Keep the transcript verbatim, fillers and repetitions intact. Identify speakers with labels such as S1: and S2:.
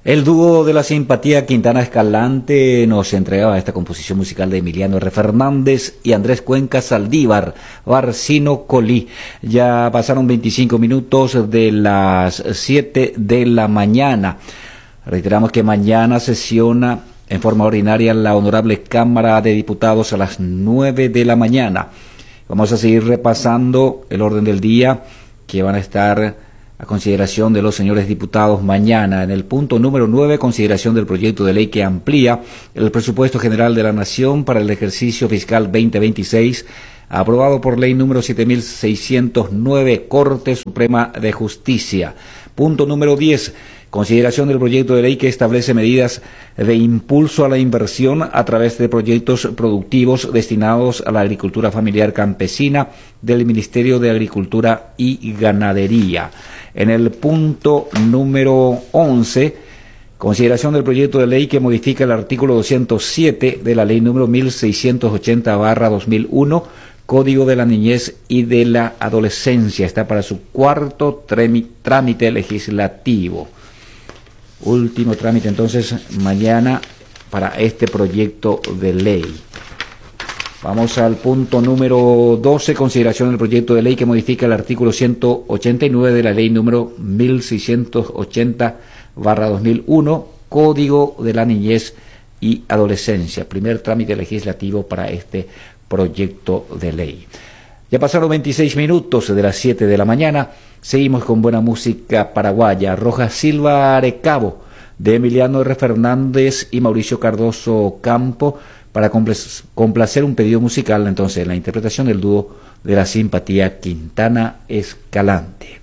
S1: El dúo de la simpatía Quintana Escalante nos entregaba esta composición musical de Emiliano R. Fernández y Andrés Cuenca Saldívar, Barcino Colí. Ya pasaron veinticinco minutos de las siete de la mañana. Reiteramos que mañana sesiona en forma ordinaria la Honorable Cámara de Diputados a las nueve de la mañana. Vamos a seguir repasando el orden del día que van a estar a consideración de los señores diputados mañana. En el punto número nueve, consideración del proyecto de ley que amplía el presupuesto general de la Nación para el ejercicio fiscal veinte veintiséis, aprobado por ley número siete mil seiscientos nueve, Corte Suprema de Justicia. Punto número diez, consideración del proyecto de ley que establece medidas de impulso a la inversión a través de proyectos productivos destinados a la agricultura familiar campesina del Ministerio de Agricultura y Ganadería. En el punto número once, consideración del proyecto de ley que modifica el artículo doscientos siete de la ley número mil seiscientos ochenta barra dos mil uno, Código de la Niñez y de la Adolescencia. Está para su cuarto trámite legislativo. Último trámite entonces mañana para este proyecto de ley. Vamos al punto número doce, consideración del proyecto de ley que modifica el artículo ciento ochenta y nueve de la ley número mil seiscientos ochenta barra dos mil uno, Código de la Niñez y Adolescencia. Primer trámite legislativo para este proyecto de ley. Ya pasaron veintiséis minutos de las siete de la mañana. Seguimos con buena música paraguaya. Roja Silva Arecabo, de Emiliano R. Fernández y Mauricio Cardoso Campo, para complacer un pedido musical, entonces, la interpretación del dúo de la simpatía Quintana Escalante.